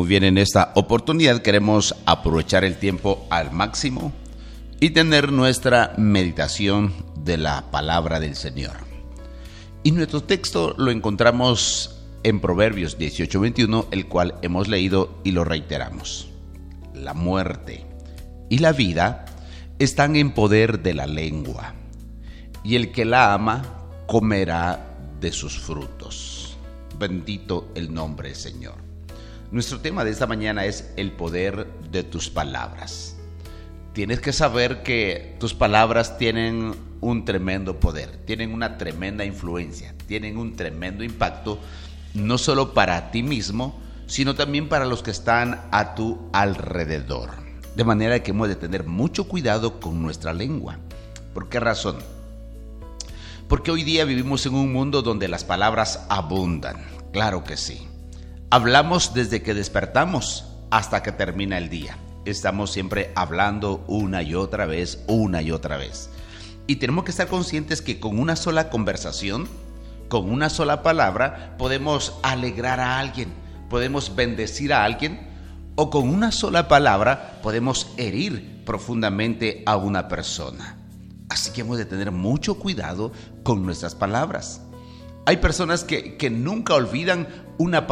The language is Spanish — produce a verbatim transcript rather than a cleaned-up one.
Muy bien, en esta oportunidad queremos aprovechar el tiempo al máximo y tener nuestra meditación de la palabra del Señor. Y nuestro texto lo encontramos en Proverbios dieciocho veintiuno, el cual hemos leído y lo reiteramos. La muerte y la vida están en poder de la lengua, y el que la ama comerá de sus frutos. Bendito el nombre del Señor. Nuestro tema de esta mañana es el poder de tus palabras. Tienes que saber que tus palabras tienen un tremendo poder, tienen una tremenda influencia, tienen un tremendo impacto, no solo para ti mismo, sino también para los que están a tu alrededor. De manera que hemos de tener mucho cuidado con nuestra lengua. ¿Por qué razón? Porque hoy día vivimos en un mundo donde las palabras abundan. Claro que sí. Hablamos desde que despertamos hasta que termina el día. Estamos siempre hablando una y otra vez, una y otra vez. Y tenemos que estar conscientes que con una sola conversación, con una sola palabra, podemos alegrar a alguien, podemos bendecir a alguien, o con una sola palabra podemos herir profundamente a una persona. Así que hemos de tener mucho cuidado con nuestras palabras. Hay personas que, que nunca olvidan una palabra